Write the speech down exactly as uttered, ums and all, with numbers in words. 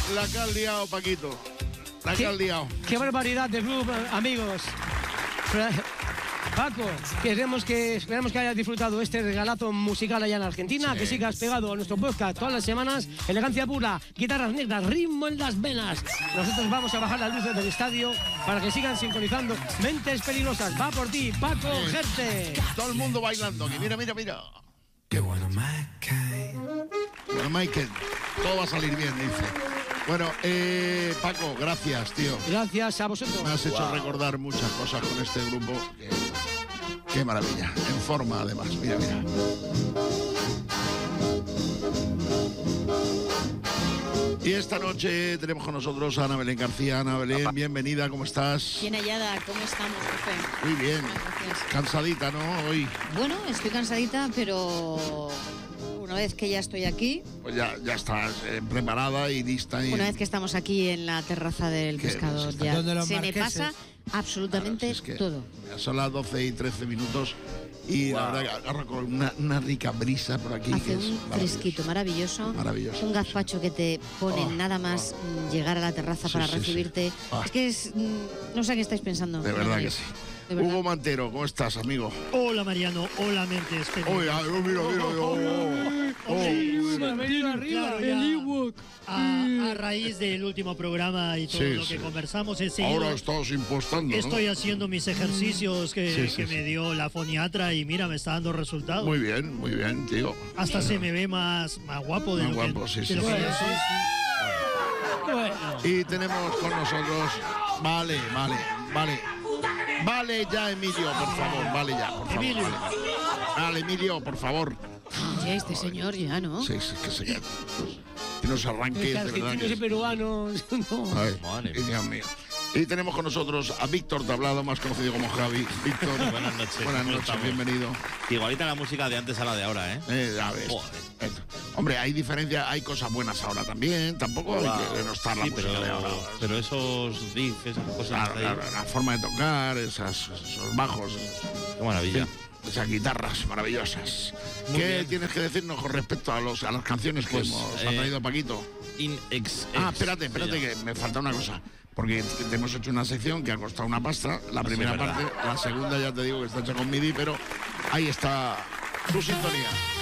La que has liado, Paquito. La que has liado. Qué barbaridad de club, amigos. Paco, queremos que, esperamos que hayas disfrutado este regalazo musical allá en Argentina, sí. Que sigas pegado a nuestro podcast todas las semanas. Elegancia pura, guitarras negras, ritmo en las venas. Nosotros vamos a bajar las luces del estadio para que sigan sintonizando Mentes Peligrosas. Va por ti, Paco Gerte. Todo el mundo bailando aquí. Mira, mira, mira. Qué bueno, Mike. Bueno, Mike, todo va a salir bien, dice. Bueno, eh, Paco, gracias, tío. Gracias a vosotros. Me has hecho wow. recordar muchas cosas con este grupo. Qué, qué maravilla. En forma, además. Mira, mira. Y esta noche tenemos con nosotros a Ana Belén García. Ana Belén, bienvenida, ¿cómo estás? Bien hallada, ¿cómo estamos, jefe? Muy bien. Gracias. Cansadita, ¿no? Hoy. Bueno, estoy cansadita, pero una vez que ya estoy aquí... Pues ya, ya estás eh, preparada y lista. Y... Una vez que estamos aquí en la terraza del pescador, ya se me pasa absolutamente claro, si es que todo. Son las doce y trece minutos y wow. la verdad que agarro con una, una rica brisa por aquí. Hace que un es fresquito maravilloso. Maravilloso. Un gazpacho que te pone oh, nada más oh. llegar a la terraza sí, para sí, recibirte. Sí. Oh. Es que es... No sé qué estáis pensando. De verdad que sí. Hugo Mantero, ¿cómo estás, amigo? Hola, Mariano. Hola, Mentes Peligrosas. Oye, mira, mira, mira. Oh, claro, ya, a, a raíz del último programa y todo sí, lo que sí. conversamos, he seguido, ahora estás impostando, estoy ¿no? haciendo mis ejercicios que, sí, sí, que sí. me dio la foniatra y mira, me está dando resultados. Muy bien, muy bien, tío. Hasta sí. se me ve más, más guapo de más lo guapo, que, sí, de sí, lo sí, que sí. yo soy. Bueno. Y tenemos con nosotros... Vale, vale, vale. Vale ya, Emilio, por favor, vale ya, por favor. Emilio. Vale, vale, Emilio, por favor. Sí, este señor ya, ¿no? Sí, sí, que se quede. Y nos arranques, de verdad. Argentinos y peruanos. No. Ay, madre Dios mío. Y tenemos con nosotros a Víctor Tablado, más conocido como Javi. Víctor, buenas noches. Buenas noches, estamos? Bienvenido. Igualita la música de antes a la de ahora, ¿eh? eh ya ves. Hombre, hay diferencia, hay cosas buenas ahora también. Tampoco wow. hay que denostar la sí, música pero, de ahora. Pero esos riffs, esas cosas. Claro, claro, la forma de tocar, esas, esos bajos. Qué maravilla. Sí, esas guitarras maravillosas. Muy ¿Qué bien. tienes que decirnos con respecto a, los, a las canciones que pues, hemos eh, ha traído Paquito? In ex, ex, ah, espérate, espérate, que me falta una cosa. Porque te hemos hecho una sección que ha costado una pasta. La sí, primera parte, la segunda ya te digo que está hecha con MIDI, pero ahí está tu sintonía.